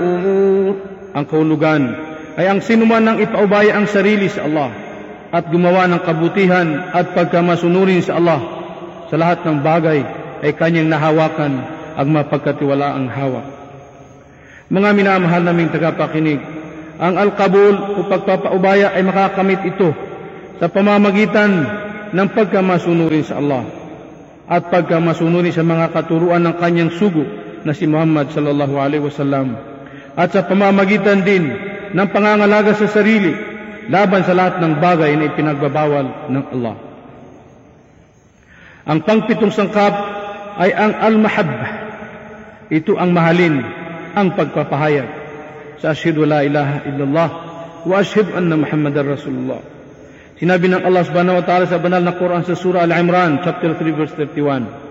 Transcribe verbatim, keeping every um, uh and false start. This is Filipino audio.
الأمور. Ang kahulugan ay ang sinuman ang ipaubaya ang sarili sa Allah at gumawa ng kabutihan at pagkamasunurin sa Allah sa lahat ng bagay ay kanyang nahawakan ang mapagkatiwalaang hawak. Mga minamahal naming tagapakinig, ang al-qabul o pagpapaubaya ay makakamit ito sa pamamagitan ng pagkamasunurin sa Allah at pagkamasunurin sa mga katuruan ng kanyang sugo na si Muhammad sallallahu alaihi wasallam, at sa pamamagitan din ng pangangalaga sa sarili laban sa lahat ng bagay na ipinagbabawal ng Allah. Ang pangpitong sangkap ay ang al-mahabbah. Ito ang mahalin, ang pagpapahayag sa asyhadu la ilaha illallah wa asyhadu anna Muhammadar Rasulullah. Sinabi ng Allah subhanahu wa ta'ala sa banal na Quran sa surah Al-Imran chapter three verse thirty-one,